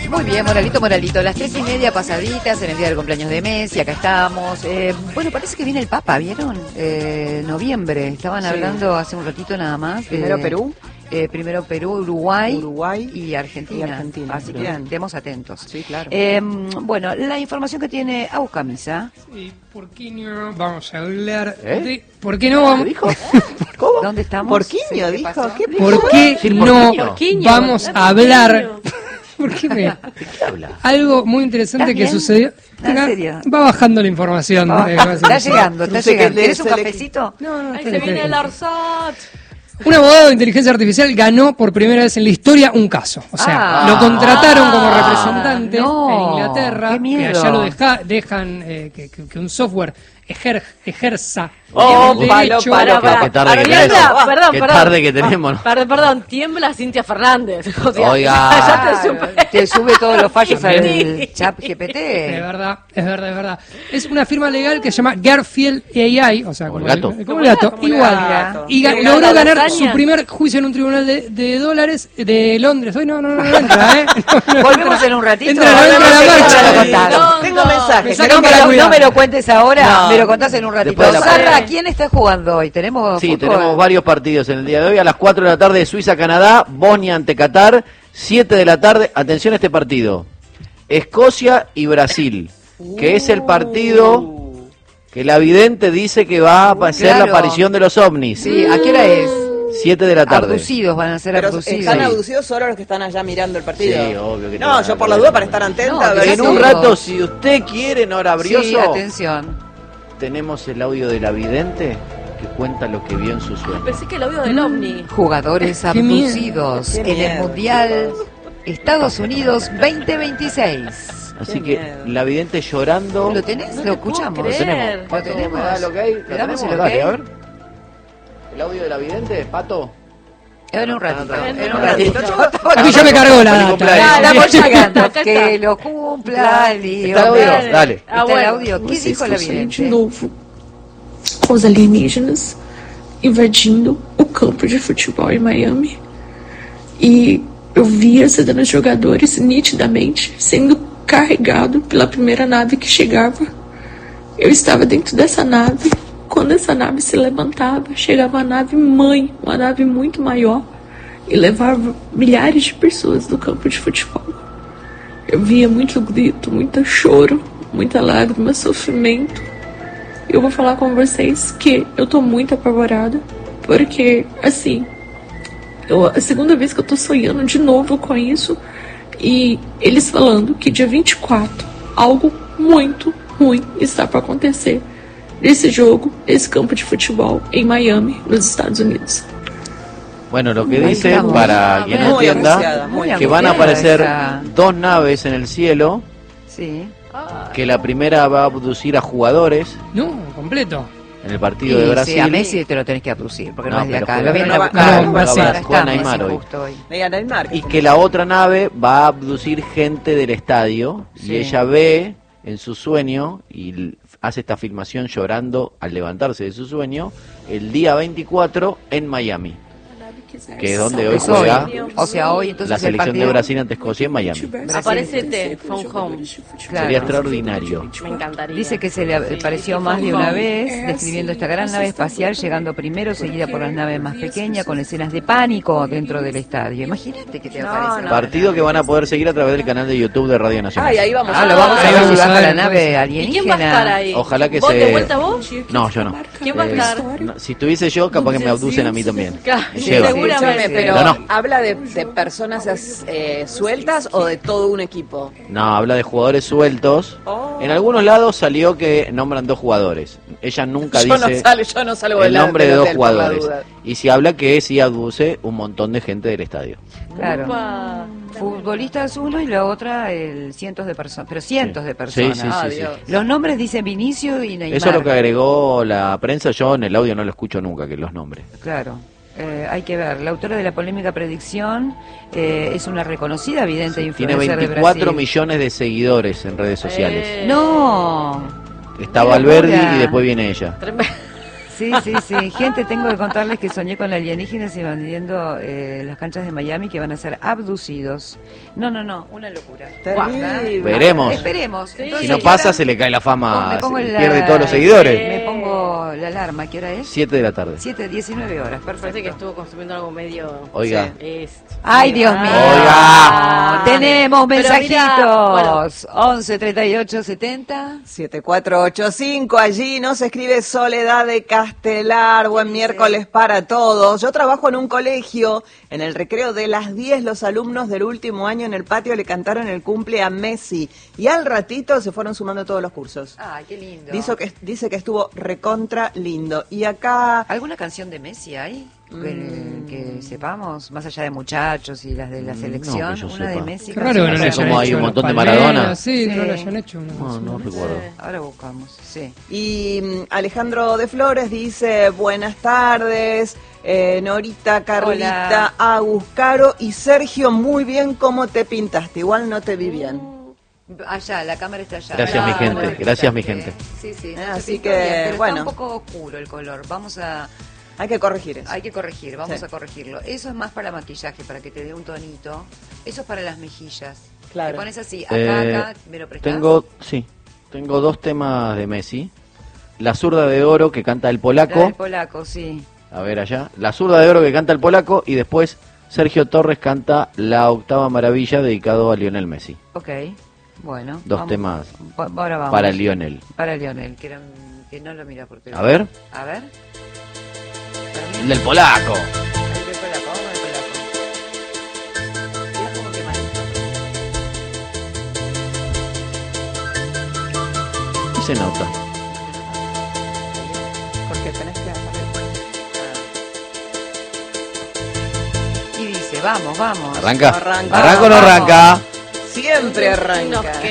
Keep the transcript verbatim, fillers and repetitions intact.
Muy bien, Moralito, Moralito. Las tres y media pasaditas en el día del cumpleaños de Messi, acá estamos. Eh, bueno, parece que viene el Papa, ¿vieron? Eh, noviembre. Estaban sí. hablando hace un ratito nada más. Primero eh, Perú. Eh, primero Perú, Uruguay, Uruguay y Argentina. Y Argentina. Así que estemos atentos. Sí, claro. Eh, bueno, la información que tiene Aucamisa. Sí, ¿por qué no vamos a hablar ¿Eh? de... ¿Por qué no vamos... ¿Qué dijo? ¿Cómo? ¿Dónde estamos? Porquiño, ¿Qué dijo. pasó? ¿Qué ¿Por qué ¿Por no Porquiño? vamos a hablar... ¿Por qué me... ¿De qué habla? Algo muy interesante que bien? sucedió... ¿En Acá serio? va bajando la información. Oh, eh, está llegando, está sé llegando. qué ¿Quieres un se le- cafecito? No, no, Ahí está se bien, viene está el bien. Arsat. Un abogado de inteligencia artificial ganó por primera vez en la historia un caso. O sea, Ah. lo contrataron como Ah. representante No, en Inglaterra. qué miedo. Que allá lo deja, dejan eh, que, que- que un software ejer, ejerza Oh, el palo, derecho. palo, Pará, Qué tarde pará. que Tiembla, tenemos. perdón, Qué perdón. tarde que tenemos, ¿no? Perdón, perdón, tiembla Cintia Fernández. O sea, Oiga. ya te supe. Te sube todos los fallos al Sí. chat G P Es T. verdad, es verdad, es verdad. Es una firma legal que se llama Garfield A I, o sea, Como como, el gato. el, como el gato, Como el igual. gato. Y ga- Como logró la ganar lasaña. su primer juicio en un tribunal de, de dólares de Londres. Hoy no, no, no, no entra, ¿eh? No, no Volvemos entra. en un ratito. Entra, no entra Volvemos la en- marcha. no lo contaron. No. Tengo mensajes. Me No me, para lo, cuidar. no me lo cuentes ahora, No. me lo contás en un ratito. Después de la Sandra, pausa. ¿quién está jugando hoy? ¿Tenemos Sí, fútbol? tenemos varios partidos en el día de hoy. A las cuatro de la tarde Suiza-Canadá, Bosnia ante Qatar, siete de la tarde, atención a este partido, Escocia y Brasil, que es el partido que la vidente dice que va a ser Claro. la aparición de los ovnis. Sí, ¿a qué hora es? siete de la tarde. Abducidos, van a ser Pero abducidos. están abducidos solo los que están allá mirando el partido. Sí, obvio que te No, van a yo por la ver. duda para estar atenta. No, a ver que En si- un todos. rato, si usted quiere, Nora Brioso, Sí, atención. tenemos el audio de la vidente que cuenta lo que vio en su sueño. Pensé que el audio del ovni. Jugadores Qué miedo. abducidos Qué en el miedo. Mundial Estados Unidos veinte veintiséis. Así Qué que miedo. la vidente llorando. ¿Lo tenés? No ¿Lo te puedo escuchamos? creer. Lo tenemos. ¿Me da el ok? ¿Lo ¿Le damos tenemos? el ok? Dale, a ver. ¿El audio de la vidente, Pato? En un ratito. En En un un ratito. ratito. A mí ya me cargó la Feliz data. cumpleaños. Ah, la ¿eh? voy llegando. Acá Que está. lo cumpla, Leo. ¿Está el audio? Dale. Dale. Ah, Está el bueno. audio. ¿Qué Vocês dijo la conseguem de vidente? novo com os alienígenas invadindo o campo de futebol em Miami. E eu vi as cenas de jogadores nitidamente sendo carregado pela primeira nave que chegava. Eu estava dentro dessa nave. Quando essa nave se levantava, chegava a nave mãe, uma nave muito maior, e levava milhares de pessoas do campo de futebol. Eu via muito grito, muito choro, muita lágrima, sofrimento. Eu vou falar com vocês que eu tô muito apavorada, porque, assim, eu, a segunda vez que eu tô sonhando de novo com isso, e eles falando que dia vinte e quatro, algo muito ruim está para acontecer nesse jogo, nesse campo de futebol em Miami, nos Estados Unidos. Bueno, lo que Ahí dice, estamos. para quien no Muy entienda, angustiada, muy que van a angustiada aparecer esa. dos naves en el cielo, Sí. que la primera va a abducir a jugadores No, completo. en el partido Y de Brasil. sí, a Messi te lo tenés que abducir, porque no, No, es de pero acá. juega- Lo vienen a no va- buscar. no, va a Ahora ser- está juega Messi Neymar hoy. justo hoy. Vean el mar. Y que la otra nave va a abducir gente del estadio Sí. y ella ve en su sueño y l- hace esta filmación llorando al levantarse de su sueño el día veinticuatro en Miami, que es donde hoy Es hoy. juega O sea, hoy entonces la el selección de partido- Brasil ante Escocia en Miami. Aparece T, From Home. Claro. Sería extraordinario. Me encantaría. Dice que se le apareció más de una vez describiendo esta gran nave espacial, llegando primero, seguida por las naves más pequeñas, con escenas de pánico dentro del estadio. Imagínate que te No, aparece. no. Partido que van a poder seguir a través del canal de YouTube de Radio Nacional. Ay, ahí vamos. Ah, lo vamos a Ahí ver vamos si a baja ver, la nave ¿Y alienígena. quién va a estar ahí? Ojalá que ¿Vos se- de vuelta vos? No, yo no. ¿Quién va a Eh, estar? no, si estuviese yo, capaz que me abducen a mí también. Claro, Me llevan. seguramente. Sí, Pero, Pero no. ¿habla de, de personas eh, sueltas o de todo un equipo? No, habla de jugadores sueltos. Oh. En algunos lados salió que nombran dos jugadores. Ella nunca Yo no, dice sale, yo no salgo el del- nombre de del dos hotel por la jugadores. duda. Y si habla que sí abduce un montón de gente del estadio. Claro. Upa. Futbolistas uno y la otra el cientos de personas, pero cientos Sí. de personas. Sí, sí, Ah, sí, sí. Dios. Los nombres dicen Vinicio y Neymar. Eso es lo que agregó la prensa. Yo en el audio no lo escucho nunca, que los nombres. Claro. Eh, hay que ver. La autora de la polémica predicción eh, es una reconocida vidente Tiene influencer de veinticuatro Brasil. millones de seguidores en redes sociales. Eh, No. Está qué Valverde locura. y después viene ella. tremendo. Sí, sí, sí. Gente, tengo que contarles que soñé con alienígenas y van viendo eh, las canchas de Miami que van a ser abducidos. No, no, no, una locura. Terrible. Veremos. Esperemos. Entonces, Si no ¿qué pasa, hora? se le cae la fama, Me pongo se la- pierde todos los seguidores. Me pongo la alarma. ¿Qué hora es? siete de la tarde. siete, diecinueve horas. Parece que Perfecto. estuvo consumiendo algo medio... Oiga. Es- Ay, Dios mío. Oiga. Tenemos Pero mensajitos. mira, bueno. once, treinta y ocho, setenta. siete cuatro ocho cinco, allí nos escribe Soledad de Castelar, buen miércoles para todos. Yo trabajo en un colegio, en el recreo de las diez los alumnos del último año en el patio le cantaron el cumple a Messi y al ratito se fueron sumando todos los cursos. Ay, qué lindo. Dice que, dice que estuvo recontra lindo. Y acá... ¿Alguna canción de Messi hay? Que, que sepamos, más allá de muchachos y las de la Mm, selección, no, que yo una de sepa. Messi. Qué raro que no canción le Así hayan como hay hecho un los montón de Palmeras, Maradona. Sí, que no Sí. le hayan hecho una No, canción. no recuerdo. Ahora buscamos, sí. Y mm, Alejandro de Flores dice, buenas tardes, eh, Norita, Carlita, Hola. Agus, Caro y Sergio, muy bien cómo te pintaste, igual no te vi bien. Allá, la cámara está allá. Gracias, mi gente, no te gracias, mi pintaste. gente. Sí, sí. no Eh, se así pintó que, bien, pero bueno. está un poco oscuro el color. Vamos a... Hay que corregir eso. Hay que corregir, vamos Sí. a corregirlo. Eso es más para maquillaje, para que te dé un tonito. Eso es para las mejillas. Claro. Te pones así, acá, Eh, acá, ¿me lo prestás? tengo, sí, tengo dos temas de Messi. La zurda de oro que canta el La polaco. del polaco, sí. A ver allá. La zurda de oro que canta el polaco y después Sergio Torres canta La octava maravilla dedicado a Lionel Messi. Ok, bueno. Dos vamos. temas Va- Ahora vamos. para Lionel. Para Lionel, que, eran- que no lo mira porque... A ver. A ver. Para mí- El del polaco. El del polaco, vamos al polaco. Mirá cómo quemadito. Y se nota. Porque tenés que Y dice, vamos, vamos. ¿Arranca? Arranca. ¿Arranca o no Vamos. arranca? siempre Nos arranca.